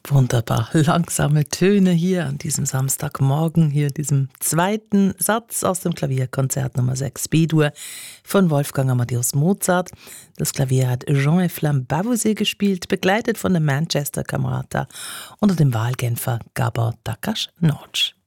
Wunderbar, langsame Töne hier an diesem Samstagmorgen, hier diesem zweiten Satz aus dem Klavierkonzert Nummer 6 B-Dur von Wolfgang Amadeus Mozart. Das Klavier hat Jean-Eflain Bavouzet gespielt, begleitet von der Manchester Camerata unter dem Wahlgenfer Gabor Takács Nagy.